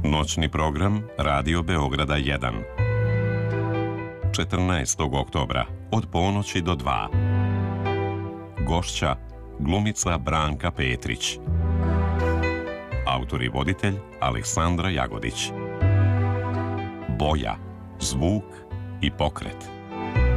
Noćni program Radio Beograda 1. 14. oktobra od ponoći do 2. Gošća glumica Branka Petrić. Autor i voditelj Aleksandra Jagodić. Boja, zvuk i pokret.